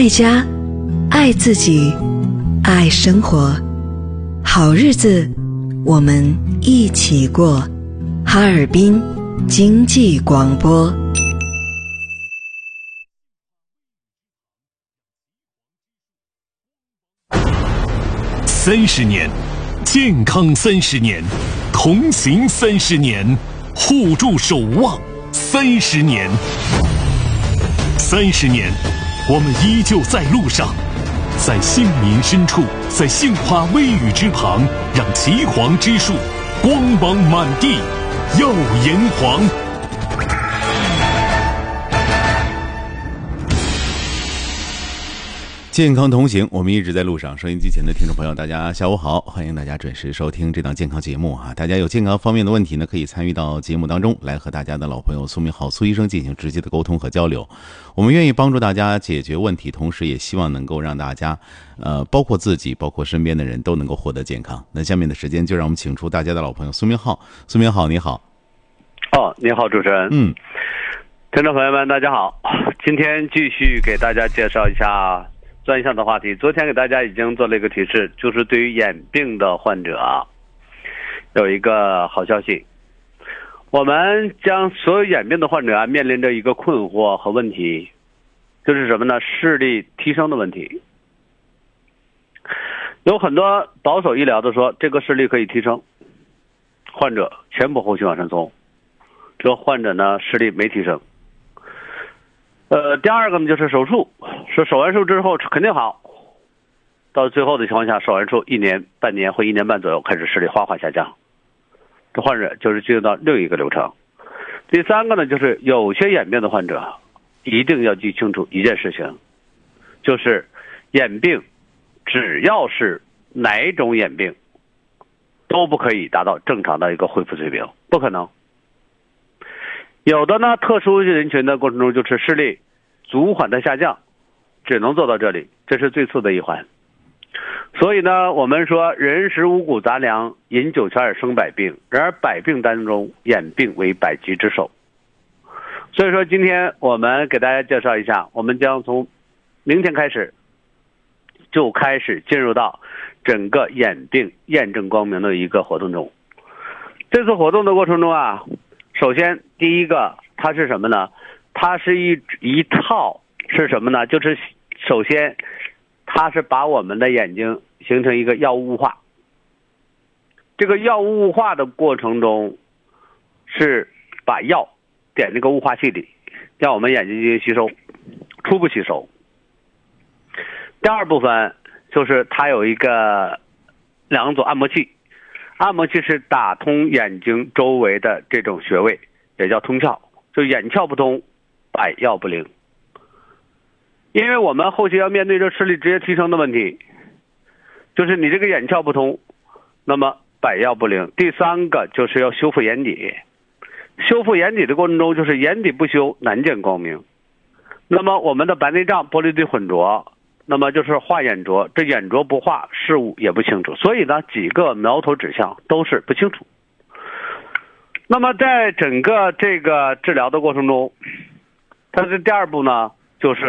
家，爱自己，爱生活，好日子我们一起过。哈尔滨经济广播。 30年，健康30年，同行30年，互助守望30年。30年，我们依旧在路上，在杏林深处，在杏花微雨之旁，让岐黄之树光芒满地，耀炎黄。 健康同行，我们一直在路上。收音机前的听众朋友，大家下午好，欢迎大家准时收听这档健康节目啊！大家有健康方面的问题呢，可以参与到节目当中来，和大家的老朋友苏明浩苏医生进行直接的沟通和交流。我们愿意帮助大家解决问题，同时也希望能够让大家包括自己包括身边的人都能够获得健康。那下面的时间就让我们请出大家的老朋友苏明浩。苏明浩，你好。 你好，主持人。听众朋友们大家好，今天继续给大家介绍一下专项的话题。昨天给大家已经做了一个提示，就是对于眼病的患者有一个好消息。我们将所有眼病的患者面临着一个困惑和问题，就是什么呢？视力提升的问题。有很多保守医疗的说这个视力可以提升，患者前仆后继往上走，这患者呢视力没提升。第二个呢就是手术，说手完术之后肯定好，到最后的情况下，手完术1年半年或1年半左右开始视力哗哗下降，这患者就是进入到另一个流程。第三个呢就是有些眼病的患者一定要记清楚一件事情，就是眼病只要是哪种眼病都不可以达到正常的一个恢复水平，不可能。有的呢特殊人群的过程中就是视力阻缓的下降，只能做到这里，这是最次的一环。所以呢我们说人食五谷杂粮，饮酒泉而生百病，然而百病当中眼病为百疾之首。所以说今天我们给大家介绍一下，我们将从明天开始就开始进入到整个眼病验证光明的一个活动中。这次活动的过程中首先第一个它是什么呢？它是一套是什么呢？就是首先它是把我们的眼睛形成一个药物化。这个药物化的过程中是把药点这个雾化器里，让我们眼睛进行吸收，初步吸收。第二部分就是它有两组按摩器，按摩器是打通眼睛周围的这种穴位，也叫通窍，就眼窍不通，百药不灵。因为我们后期要面对这视力直接提升的问题，就是你这个眼窍不通，那么百药不灵。第三个就是要修复眼底，修复眼底的过程中就是眼底不修难见光明。那么我们的白内障玻璃体混浊，那么就是化眼浊，这眼浊不化，事物也不清楚，所以呢几个苗头指向都是不清楚。那么在整个这个治疗的过程中，它的第二步呢就是